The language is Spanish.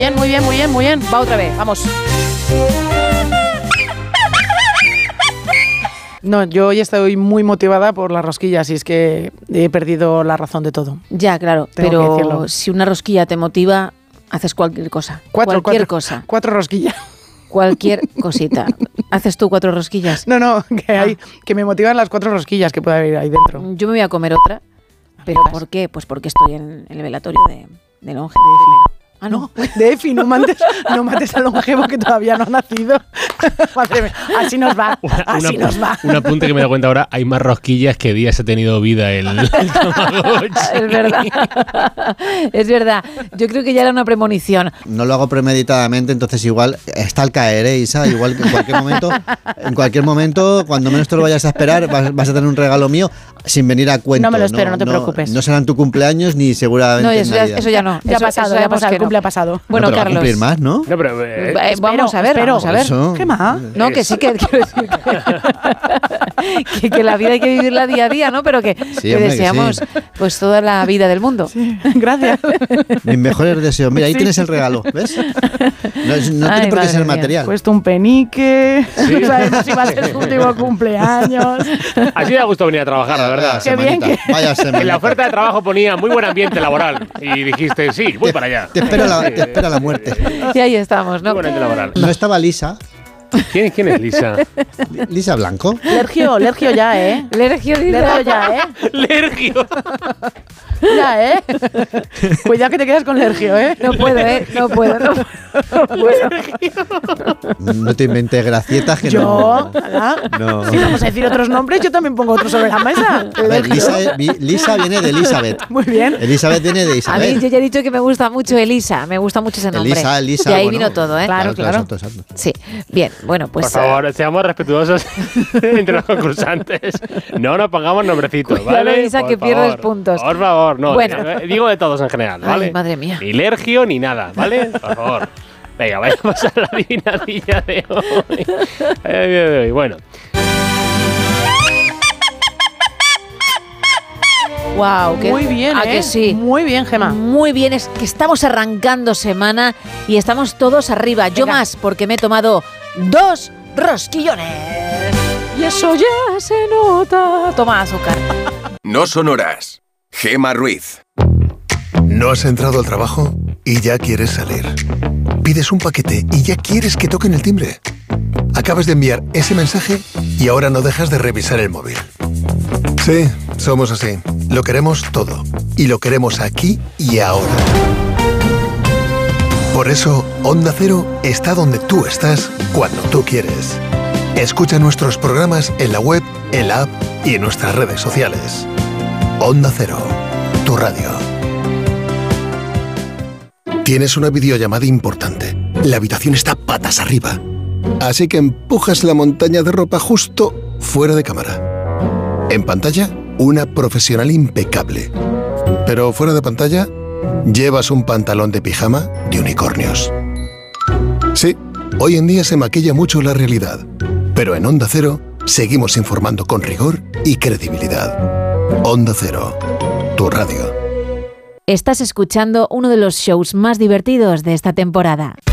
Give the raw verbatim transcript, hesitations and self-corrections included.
Bien, muy bien, muy bien, muy bien. Va otra vez, vamos. No, yo hoy estoy muy motivada por las rosquillas y es que he perdido la razón de todo. Ya, claro, Tengo que pero decirlo. si una rosquilla te motiva, haces cualquier cosa. Cuatro, cualquier cuatro, cosa. Cuatro rosquillas. Cualquier cosita. ¿Haces tú cuatro rosquillas? No, no, que, hay, que me motivan las cuatro rosquillas que puede haber ahí dentro. Yo me voy a comer otra. ¿Pero Amigas. por qué? Pues porque estoy en, en el velatorio de, de Longe. Ah, no. De Efi, no mates, no mates al longevo que todavía no ha nacido. Madre mía, así nos va, así Una- nos va. Un apunte que me da cuenta ahora, hay más rosquillas que días ha tenido vida el, el Tamagotchi. Es verdad. Es verdad. Yo creo que ya era una premonición. No lo hago premeditadamente, entonces igual está al caer, ¿eh, Isa? Igual que en cualquier momento, en cualquier momento, cuando menos te lo vayas a esperar, vas, vas a tener un regalo mío sin venir a cuento. No me lo espero, no te preocupes. No será en tu cumpleaños ni seguramente No, en eso ya, Navidad. eso ya no. Ya ha Eso- pasado, eso ya ha sabemos pasado, que el no. cumple ha pasado. Bueno, No, pero va a Carlos. cumplir más, ¿no? No, pero, eh, Eh, vamos a ver, espero. vamos a ver. Eso. ¿Qué más? No, que sí, que quiero decir que, que, que la vida hay que vivirla día a día, ¿no? Pero que, que hombre, que deseamos sí. pues toda la vida del mundo. Gracias. Mis mejores deseos. Mira, ahí Sí. tienes el regalo, ¿ves? No, es- no Ay, tiene por qué madre ser mía. material. Puesto un penique. No sabemos si va a ser su último cumpleaños. así da gusto venir a trabajar, la verdad. Qué bien Semanita, que- Vaya En semanita. la oferta de trabajo ponía muy buen ambiente laboral y dijiste, sí, voy para allá. Te espera la, te espera la muerte. Y ahí estamos, Muy ¿no? buen ambiente laboral. No estaba Lisa. ¿Quién, quién es Lisa? Lisa Blanco. Lergio, Lergio ya, ¿eh? Lergio dice- Lergio ya, ¿eh? Lergio. Ya, ¿eh? Cuidado que te quedas con Lergio, ¿eh? No puedo, ¿eh? No puedo, no, no puedo. No te inventes gracietas que Yo, no. ¿verdad? No. Si vamos a decir otros nombres, yo también pongo otros sobre la mesa. A ver, Lisa, eh, vi- Lisa viene de Elizabeth. Muy bien. Elizabeth viene de A mí Isabel. yo ya he dicho que me gusta mucho Elisa, me gusta mucho ese nombre. Elisa, Elisa. Y ahí bueno, vino todo, ¿eh? Claro, claro. exacto, exacto. Sí, bien, bueno, pues... Por favor, seamos respetuosos entre los concursantes. No nos pongamos nombrecitos, Cuidado, ¿vale? Isa, Por que pierdes favor. puntos. Por favor, no. Bueno. eh, Digo de todos en general, Ay, ¿vale? madre mía. Ni Lergio ni nada, ¿vale? Por favor. Venga, vayamos a la adivinadilla de hoy. La adivinadilla de hoy. Bueno, Wow, que, Muy bien, ¿a ¿eh? que sí? Muy bien, Gemma. Muy bien, es que estamos arrancando semana y estamos todos arriba. Yo Venga. más, porque me he tomado dos rosquillones. Y eso ya se nota. Toma azúcar. No son horas. Gema Ruiz. No has entrado al trabajo y ya quieres salir. Pides un paquete y ya quieres que toquen el timbre. Acabas de enviar ese mensaje y ahora no dejas de revisar el móvil. Sí, somos así. Lo queremos todo. Y lo queremos aquí y ahora. Por eso, Onda Cero está donde tú estás cuando tú quieres. Escucha nuestros programas en la web, en la app y en nuestras redes sociales. Onda Cero, tu radio. Tienes una videollamada importante. La habitación está patas arriba. Así que empujas la montaña de ropa justo fuera de cámara. En pantalla, una profesional impecable. Pero fuera de pantalla, llevas un pantalón de pijama de unicornios. Sí, hoy en día se maquilla mucho la realidad. Pero en Onda Cero, seguimos informando con rigor y credibilidad. Onda Cero, tu radio. Estás escuchando uno de los shows más divertidos de esta temporada.